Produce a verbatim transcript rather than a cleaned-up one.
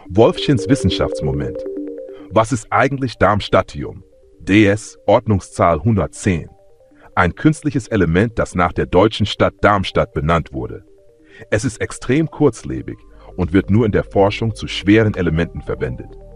Wolffchens Wissenschaftsmoment. Was ist eigentlich Darmstadtium? D S Ordnungszahl hundertzehn. Ein künstliches Element, das nach der deutschen Stadt Darmstadt benannt wurde. Es ist extrem kurzlebig und wird nur in der Forschung zu schweren Elementen verwendet.